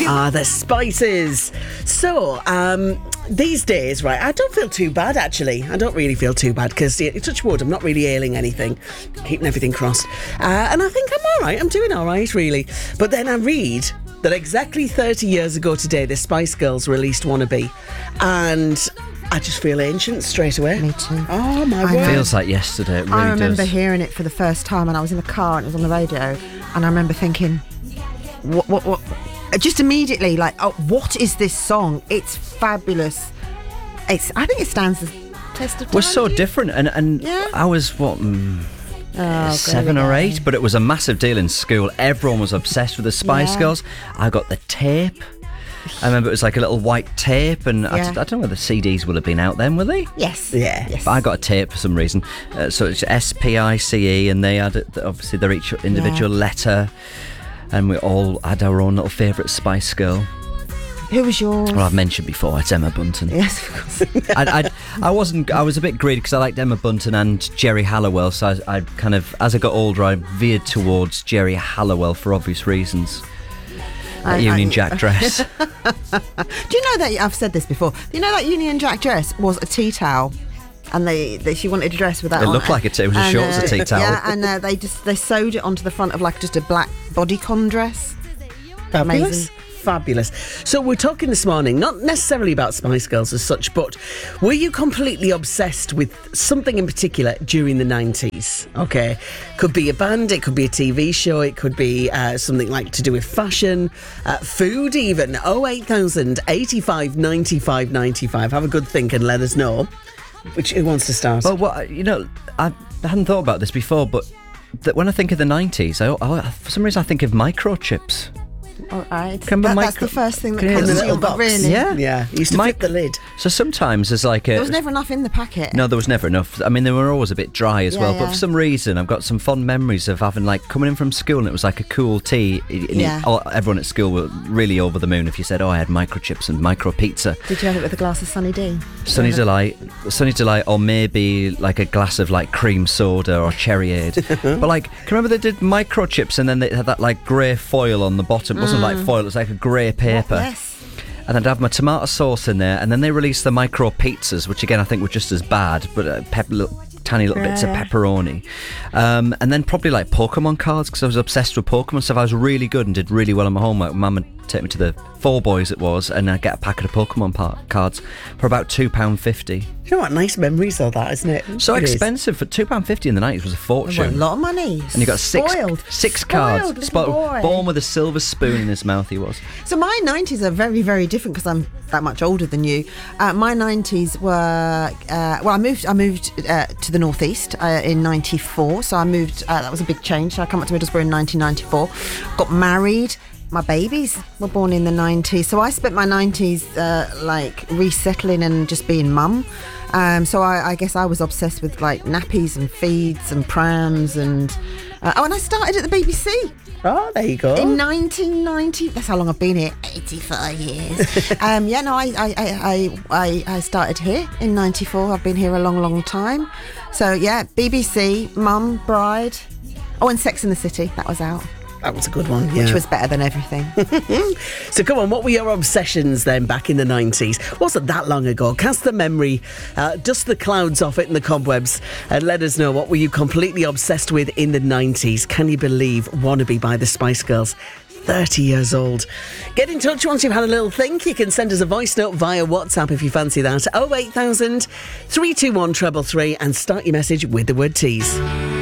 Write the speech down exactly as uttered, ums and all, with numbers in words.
Ah, the Spices. So, um, these days, right, I don't feel too bad, actually. I don't really feel too bad because, touch wood, I'm not really ailing anything. Keeping everything crossed. Uh, and I think I'm all right. I'm doing all right, really. But then I read that exactly thirty years ago today, the Spice Girls released Wannabe. And I just feel ancient straight away. Me too. Oh, my I word. know. Feels like yesterday, it really I remember does. hearing it for the first time, and I was in the car and it was on the radio, and I remember thinking, what, what, what? Just immediately, like, oh, what is this song? It's fabulous. It's. I think it stands the test of time. We're so different, and, and Yeah. I was, what, mm, Oh, seven there we or go. eight, but it was a massive deal in school. Everyone was obsessed with the Spice Yeah. Girls. I got the tape. I remember it was like a little white tape, and I, Yeah. I don't know whether C Ds would have been out then, were they? Yes. Yeah. Yes. But I got a tape for some reason. Uh, so it's S P I C E, and they had, it- obviously, they're each individual letter, and we all had our own little favourite Spice Girl. Who was yours? Well, I've mentioned before, it's Emma Bunton. Yes, of course. I, I, I wasn't. I was a bit greedy because I liked Emma Bunton and Jerry Halliwell. So I, I kind of, as I got older, I veered towards Jerry Halliwell for obvious reasons. That I- Union I- Jack dress. Do you know that, I've said this before, do you know that Union Jack dress was a tea towel? And they, they she wanted a dress with that It on looked like it, it was as And, short as a tea towel. Yeah, and uh, they just they sewed it onto the front of like just a black bodycon dress. Fabulous. Amazing. Fabulous. So we're talking this morning, not necessarily about Spice Girls as such, but were you completely obsessed with something in particular during the nineties? Okay. Could be a band, it could be a T V show, it could be uh, something like to do with fashion, uh, food even. oh eight thousand eighty-five ninety-five ninety-five. Have a good think and let us know. Which, who wants to start? Well, what, you know, I hadn't thought about this before, but that when I think of the nineties, I, I, for some reason I think of microchips. All right. Can the That, that's micro- the first thing that Can you comes hear to the your little box? Really? Yeah. Yeah, you used to Mic- flip the lid. So sometimes there's like a... There was never enough in the packet. No, there was never enough. I mean, they were always a bit dry as Yeah, well. But yeah. for some reason, I've got some fond memories of having, like, coming in from school and it was like a cool tea. And it- Yeah. all- everyone at school were really over the moon if you said, oh, I had microchips and micro pizza. Did you have it with a glass of Sunny D? Sunny Delight, Sunny Delight, or maybe like a glass of like cream soda or Cherryade. But like, can you remember they did microchips and then they had that like grey foil on the bottom? It wasn't like foil, it was like a grey paper. Yes. And I'd have my tomato sauce in there, and then they released the micro pizzas, which again I think were just as bad, but uh, pep- little, tiny little bits of Yeah. pepperoni. Um, and then probably like Pokemon cards, because I was obsessed with Pokemon stuff. I was really good and did really well on my homework. Mum would take me to the Four Boys it was, and I'd get a packet of Pokemon par- cards for about two pounds fifty. You know what? Nice memories of that, isn't it? So It is. expensive. For two pounds fifty in the nineties was a What, a fortune. lot of money. And you got six Spoiled. six Spoiled cards. little Spo- boy. born with a silver spoon in his mouth, he was. So my nineties are very, very different because I'm that much older than you. Uh, my nineties were uh, well. I moved. I moved uh, to the northeast uh, in ninety-four. So I moved. Uh, that was a big change. So I come up to Middlesbrough in nineteen ninety-four. Got married. My babies were born in the nineties. So I spent my nineties uh, like resettling and just being mum. Um, so I, I guess I was obsessed with like nappies and feeds and prams and uh, oh, and I started at the B B C. Oh, there you go. In nineteen ninety, that's how long I've been here. eighty-five years. um, yeah, no, I, I, I, I, I started here in ninety-four. I've been here a long, long time. So yeah, B B C, Mum, Bride. Oh, and Sex and the City. That was out, That was a good one, yeah. which was better than everything. So come on, what were your obsessions then back in the nineties? Wasn't that long ago. Cast the memory, uh, dust the clouds off it and the cobwebs, and let us know, what were you completely obsessed with in the nineties? Can you believe Wannabe by the Spice Girls? thirty years old. Get in touch once you've had a little think. You can send us a voice note via WhatsApp if you fancy that. oh eight thousand, three two one, three three three, and start your message with the word tease.